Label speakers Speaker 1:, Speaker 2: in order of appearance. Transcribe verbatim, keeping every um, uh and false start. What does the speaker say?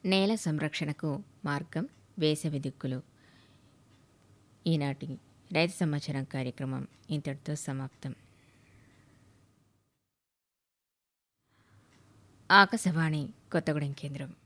Speaker 1: నేల సంరక్షణకు మార్గం వేసవి దిక్కులు. ఈనాటి రైతు సమాచారం కార్యక్రమం ఇంతటితో సమాప్తం. ఆకాశవాణి కొత్తగూడెం కేంద్రం.